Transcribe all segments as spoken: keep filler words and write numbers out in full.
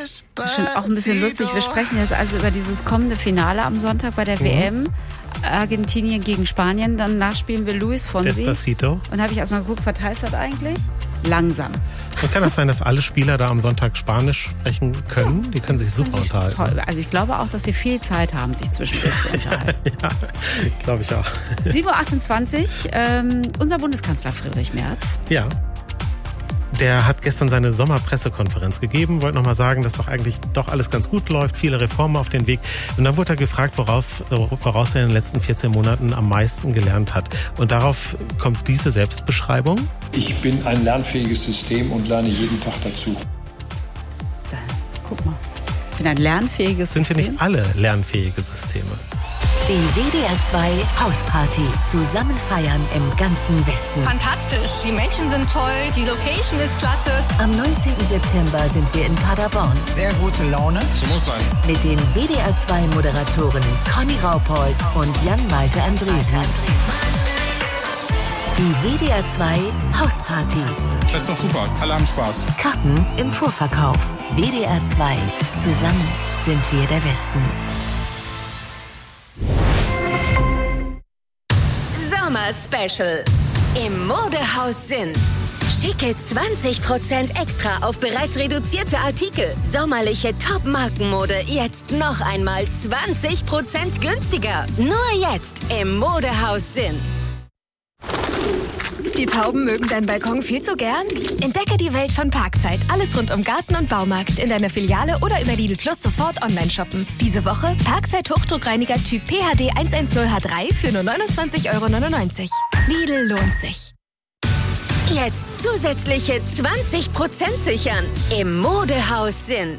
Das ist schon auch ein bisschen lustig. Wir sprechen jetzt also über dieses kommende Finale am Sonntag bei der mhm. W M. Argentinien gegen Spanien. Danach spielen wir Luis Fonsi. Despacito. Und habe ich erstmal geguckt, was heißt das eigentlich? Langsam. Und kann das sein, dass alle Spieler da am Sonntag Spanisch sprechen können? Ja, die können sich super unterhalten. Toll. Also ich glaube auch, dass sie viel Zeit haben, sich zwischendurch zu unterhalten. Ja, glaube ich auch. sieben Uhr achtundzwanzig, ähm, unser Bundeskanzler Friedrich Merz. Ja. Der hat gestern seine Sommerpressekonferenz gegeben, wollte nochmal sagen, dass doch eigentlich doch alles ganz gut läuft, viele Reformen auf den Weg. Und dann wurde er gefragt, worauf, woraus er in den letzten vierzehn Monaten am meisten gelernt hat. Und darauf kommt diese Selbstbeschreibung. Ich bin ein lernfähiges System und lerne jeden Tag dazu. Da, guck mal, ich bin ein lernfähiges Sind System. Sind wir nicht alle lernfähige Systeme? Die W D R zwei Hausparty. Zusammen feiern im ganzen Westen. Fantastisch. Die Menschen sind toll. Die Location ist klasse. Am neunzehnten September sind wir in Paderborn. Sehr gute Laune. So muss sein. Mit den W D R zwei Moderatoren Conny Raupold und Jan-Malte Andresen. Die W D R zwei Hausparty. Das ist doch super. Alle haben Spaß. Karten im Vorverkauf. W D R zwei. Zusammen sind wir der Westen. Sommer-Special im Modehaus Sinn. Schicke zwanzig Prozent extra auf bereits reduzierte Artikel. Sommerliche Top-Markenmode jetzt noch einmal zwanzig Prozent günstiger. Nur jetzt im Modehaus Sinn. Die Tauben mögen deinen Balkon viel zu gern? Entdecke die Welt von Parkside. Alles rund um Garten und Baumarkt in deiner Filiale oder über Lidl Plus sofort online shoppen. Diese Woche Parkside Hochdruckreiniger Typ P H D hundertzehn H drei für nur neunundzwanzig Euro neunundneunzig. Lidl lohnt sich. Jetzt zusätzliche zwanzig Prozent sichern im Modehaus Sinn.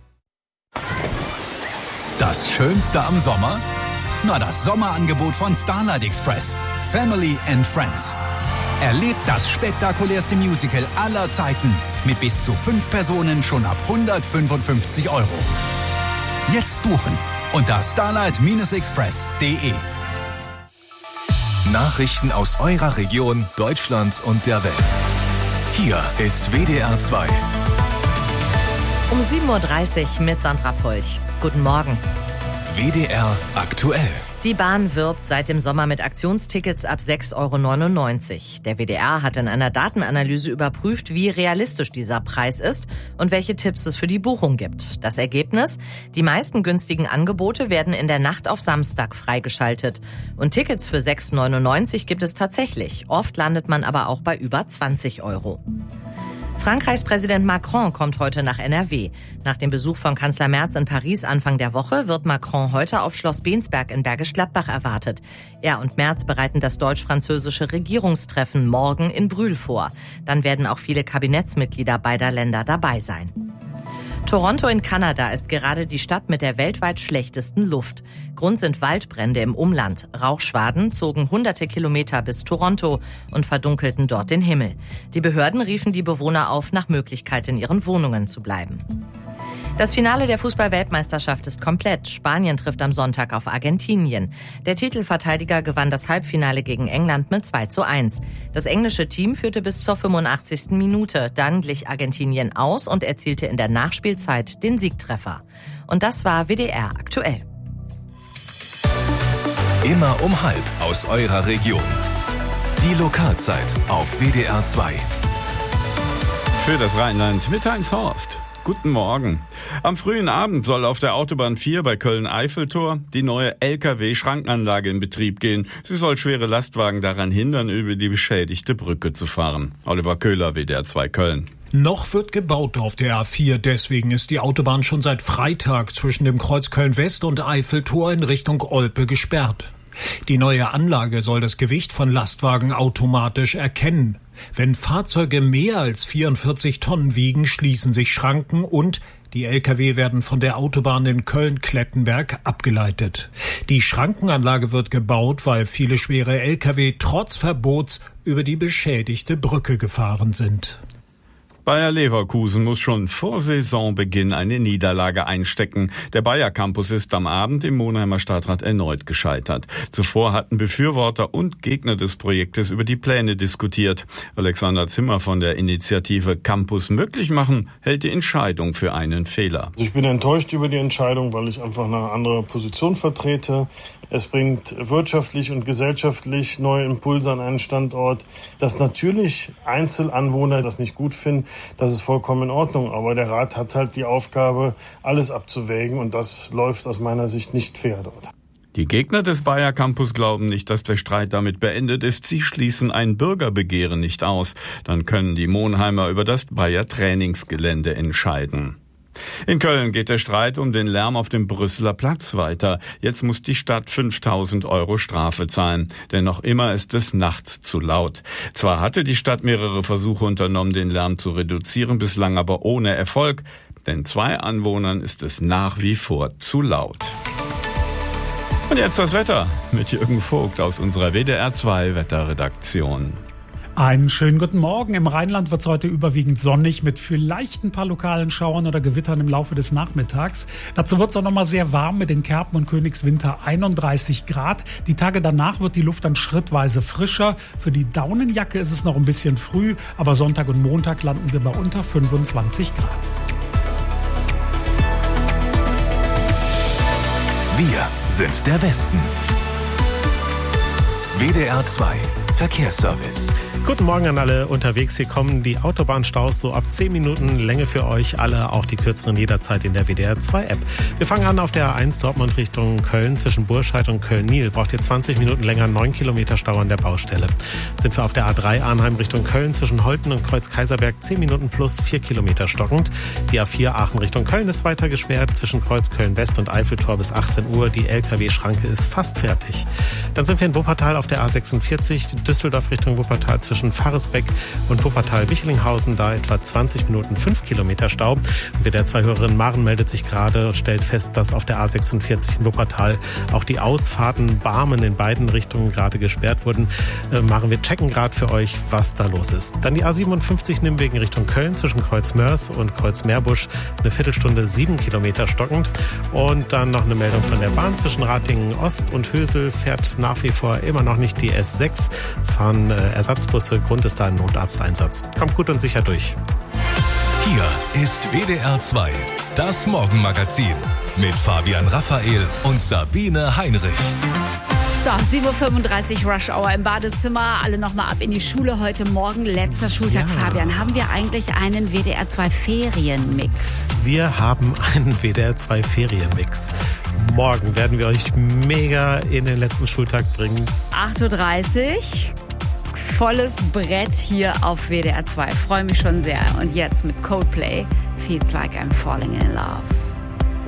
Das Schönste am Sommer? Na, das Sommerangebot von Starlight Express. Family and Friends. Erlebt das spektakulärste Musical aller Zeiten mit bis zu fünf Personen schon ab hundertfünfundfünfzig Euro. Jetzt buchen unter starlight express punkt de. Nachrichten aus eurer Region, Deutschland und der Welt. Hier ist W D R zwei. Um sieben Uhr dreißig mit Sandra Polch. Guten Morgen. W D R aktuell. Die Bahn wirbt seit dem Sommer mit Aktionstickets ab sechs Euro neunundneunzig. Der W D R hat in einer Datenanalyse überprüft, wie realistisch dieser Preis ist und welche Tipps es für die Buchung gibt. Das Ergebnis? Die meisten günstigen Angebote werden in der Nacht auf Samstag freigeschaltet. Und Tickets für sechs Euro neunundneunzig gibt es tatsächlich. Oft landet man aber auch bei über zwanzig Euro. Frankreichs Präsident Macron kommt heute nach N R W. Nach dem Besuch von Kanzler Merz in Paris Anfang der Woche wird Macron heute auf Schloss Bensberg in Bergisch Gladbach erwartet. Er und Merz bereiten das deutsch-französische Regierungstreffen morgen in Brühl vor. Dann werden auch viele Kabinettsmitglieder beider Länder dabei sein. Toronto in Kanada ist gerade die Stadt mit der weltweit schlechtesten Luft. Grund sind Waldbrände im Umland. Rauchschwaden zogen hunderte Kilometer bis Toronto und verdunkelten dort den Himmel. Die Behörden riefen die Bewohner auf, nach Möglichkeit in ihren Wohnungen zu bleiben. Das Finale der Fußball-Weltmeisterschaft ist komplett. Spanien trifft am Sonntag auf Argentinien. Der Titelverteidiger gewann das Halbfinale gegen England mit zwei zu eins. Das englische Team führte bis zur fünfundachtzigsten Minute. Dann glich Argentinien aus und erzielte in der Nachspielzeit den Siegtreffer. Und das war W D R aktuell. Immer um halb aus eurer Region. Die Lokalzeit auf W D R zwei. Für das Rheinland mit Heinz-Horst. Guten Morgen. Am frühen Abend soll auf der Autobahn vier bei Köln-Eiffeltor die neue L K W-Schrankenanlage in Betrieb gehen. Sie soll schwere Lastwagen daran hindern, über die beschädigte Brücke zu fahren. Oliver Köhler, W D R zwei Köln. Noch wird gebaut auf der A vier, deswegen ist die Autobahn schon seit Freitag zwischen dem Kreuz Köln-West und Eiffeltor in Richtung Olpe gesperrt. Die neue Anlage soll das Gewicht von Lastwagen automatisch erkennen. Wenn Fahrzeuge mehr als vierundvierzig Tonnen wiegen, schließen sich Schranken und die L K W werden von der Autobahn in Köln-Klettenberg abgeleitet. Die Schrankenanlage wird gebaut, weil viele schwere L K W trotz Verbots über die beschädigte Brücke gefahren sind. Bayer Leverkusen muss schon vor Saisonbeginn eine Niederlage einstecken. Der Bayer Campus ist am Abend im Monheimer Stadtrat erneut gescheitert. Zuvor hatten Befürworter und Gegner des Projektes über die Pläne diskutiert. Alexander Zimmer von der Initiative Campus möglich machen hält die Entscheidung für einen Fehler. Ich bin enttäuscht über die Entscheidung, weil ich einfach eine andere Position vertrete. Es bringt wirtschaftlich und gesellschaftlich neue Impulse an einen Standort. Dass natürlich Einzelanwohner das nicht gut finden, das ist vollkommen in Ordnung. Aber der Rat hat halt die Aufgabe, alles abzuwägen und das läuft aus meiner Sicht nicht fair dort. Die Gegner des Bayer Campus glauben nicht, dass der Streit damit beendet ist. Sie schließen ein Bürgerbegehren nicht aus. Dann können die Monheimer über das Bayer Trainingsgelände entscheiden. In Köln geht der Streit um den Lärm auf dem Brüsseler Platz weiter. Jetzt muss die Stadt fünftausend Euro Strafe zahlen, denn noch immer ist es nachts zu laut. Zwar hatte die Stadt mehrere Versuche unternommen, den Lärm zu reduzieren, bislang aber ohne Erfolg, denn zwei Anwohnern ist es nach wie vor zu laut. Und jetzt das Wetter mit Jürgen Vogt aus unserer W D R zwei Wetterredaktion. Einen schönen guten Morgen. Im Rheinland wird es heute überwiegend sonnig mit vielleicht ein paar lokalen Schauern oder Gewittern im Laufe des Nachmittags. Dazu wird es auch noch mal sehr warm mit den Kerpen und Königswinter einunddreißig Grad. Die Tage danach wird die Luft dann schrittweise frischer. Für die Daunenjacke ist es noch ein bisschen früh, aber Sonntag und Montag landen wir bei unter fünfundzwanzig Grad. Wir sind der Westen. W D R zwei Verkehrsservice. Guten Morgen an alle unterwegs. Hier kommen die Autobahnstaus so ab zehn Minuten Länge für euch alle, auch die kürzeren jederzeit in der W D R zwei App. Wir fangen an auf der A eins Dortmund Richtung Köln zwischen Burscheid und Köln-Niel. Braucht ihr zwanzig Minuten länger, neun Kilometer Stau an der Baustelle. Sind wir auf der A drei Arnheim Richtung Köln zwischen Holten und Kreuz-Kaiserberg zehn Minuten plus vier Kilometer stockend. Die A vier Aachen Richtung Köln ist weiter gesperrt zwischen Kreuz Köln-West und Eiffeltor bis achtzehn Uhr. Die L K W-Schranke ist fast fertig. Dann sind wir in Wuppertal auf der A sechsundvierzig Düsseldorf Richtung Wuppertal zwischen Pfarresbeck und Wuppertal-Wichelinghausen, da etwa zwanzig Minuten, fünf Kilometer Stau. Und W D R zwei-Hörerin Maren meldet sich gerade und stellt fest, dass auf der A sechsundvierzig in Wuppertal auch die Ausfahrten Barmen in beiden Richtungen gerade gesperrt wurden. Äh, Maren, wir checken gerade für euch, was da los ist. Dann die A siebenundfünfzig Nimwegen Richtung Köln zwischen Kreuz-Mörs und Kreuz-Meerbusch, eine Viertelstunde, sieben Kilometer stockend. Und dann noch eine Meldung von der Bahn zwischen Ratingen Ost und Hösel fährt nach wie vor immer noch nicht die S sechs. Es fahren äh, Ersatzbusse, Grund ist da ein Notarzteinsatz. Kommt gut und sicher durch. Hier ist W D R zwei, das Morgenmagazin mit Fabian Raphael und Sabine Heinrich. So, sieben Uhr fünfunddreißig Rush Hour im Badezimmer. Alle nochmal ab in die Schule. Heute Morgen, letzter Schultag. Ja. Fabian, haben wir eigentlich einen W D R zwei Ferienmix? Wir haben einen W D R zwei Ferienmix. Morgen werden wir euch mega in den letzten Schultag bringen. acht Uhr dreißig. Volles Brett hier auf W D R zwei. Freue mich schon sehr. Und jetzt mit Coldplay. Feels like I'm falling in love.